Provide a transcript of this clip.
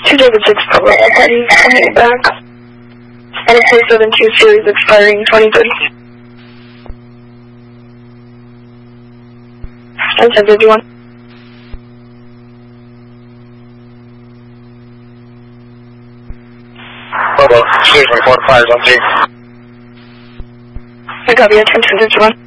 2 David 6 Papa, heading back. NSA 72 series expiring 2030. 1051. Bravo, Series 145 on Z. I copy, 1051.